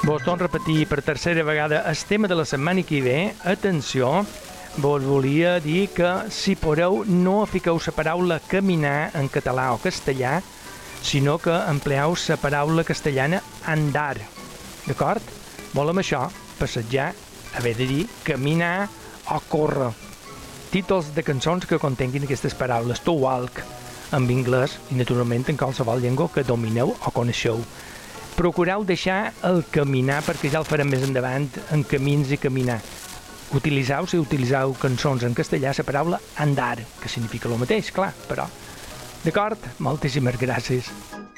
Vos torno a repetir per tercera vegada el tema de la setmana que ve. Atenció, vos volia dir que, si podeu, no fiqueu la paraula caminar en català o castellà, sinó que empleeu la paraula castellana andar. D'acord? Volem això, passejar, haver de dir caminar o córrer. Títols de cançons que contenguin aquestes paraules, to walk, en anglès i naturalment en qualsevol llengua que domineu o coneixeu. Procureu deixar el caminar perquè ja el farem més endavant en camins i caminar. Si utilitzeu cançons en castellà, la paraula andar, que significa el mateix, clar, però. D'acord? Moltíssimes gràcies.